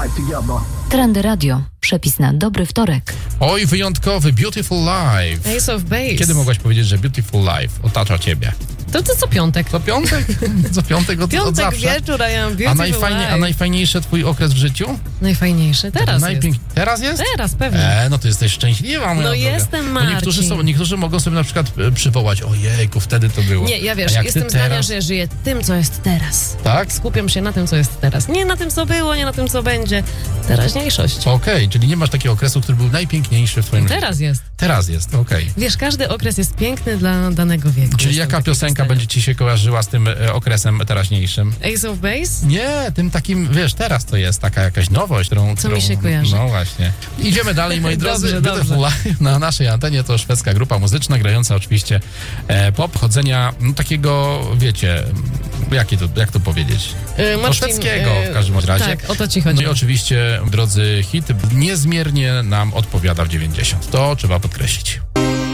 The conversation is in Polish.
Trendy Radio. Przepis na dobry wtorek. Oj, wyjątkowy, Beautiful Life. Ace of Base. Kiedy mogłaś powiedzieć, że Beautiful Life otacza ciebie? To co piątek? Co piątek? Co piątek od Piątek zawsze? wieczór, a ja mam Beautiful Life. A najfajniejszy twój okres w życiu? Najfajniejszy. Teraz jest. Teraz jest? Teraz, pewnie. No to jesteś szczęśliwa, moja droga. Jestem, Marcin. Bo niektórzy mogą sobie na przykład przywołać, ojejku, wtedy to było. Nie, ja wiesz, jestem zdania, że żyję tym, co jest teraz. Tak? Skupiam się na tym, co jest teraz. Nie na tym, co było, nie na tym, co będzie. Teraźniejszość. Okej, czyli nie masz takiego okresu, który był najpiękniejszy w twoim życiu. Teraz jest, okej. Wiesz, każdy okres jest piękny dla danego wieku. Czyli jaka piosenka będzie ci się kojarzyła z tym okresem teraźniejszym? Ace of Base? Nie, tym takim, wiesz, teraz to jest taka jakaś nowość, którą mi się kojarzy? No właśnie. Idziemy dalej, moi drodzy. Dobrze. Life na naszej antenie to szwedzka grupa muzyczna, grająca oczywiście pop, chodzenia takiego, wiecie, jak to powiedzieć? Marcin, szwedzkiego w każdym razie. Tak, o to ci chodzi. No i oczywiście, drodzy, hit niezmiernie nam odpowiada w 90. To trzeba podkreślić.